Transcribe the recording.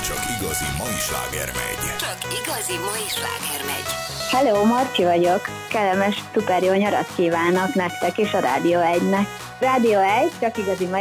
csak igazi mai sláger megy. Csak igazi mai sláger megy. Hello, Marci vagyok. Kellemes, szuper jó nyarat kívánok nektek és a Rádió 1-nek. Rádió 1, csak igazi mai